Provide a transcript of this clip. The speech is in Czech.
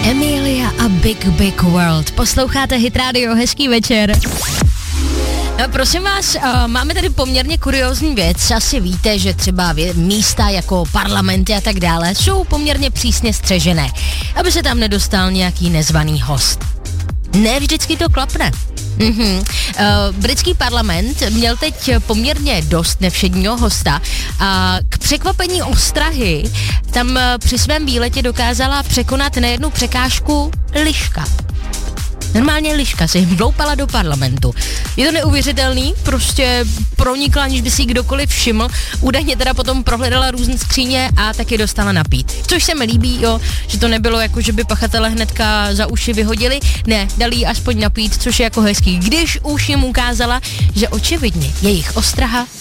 Emilia a Big Big World. Posloucháte Hit Radio, hezký večer. No, prosím vás, máme tady poměrně kuriózní věc. Asi víte, že třeba místa jako parlamenty a tak dále jsou poměrně přísně střežené, aby se tam nedostal nějaký nezvaný host. Ne vždycky to klapne. Britský parlament měl teď poměrně dost nevšedního hosta a k překvapení ostrahy tam při svém výletě dokázala překonat nejednu překážku liška. Normálně liška se vloupala do parlamentu. Je to neuvěřitelný, prostě pronikla, aniž by si kdokoliv všiml. Údajně teda potom prohledala různé skříně a taky dostala napít. Což se mi líbí, jo, že to nebylo jako, že by pachatele hnedka za uši vyhodili. Ne, dali jí aspoň napít, což je jako hezký. Když už jim ukázala, že očividně jejich ostraha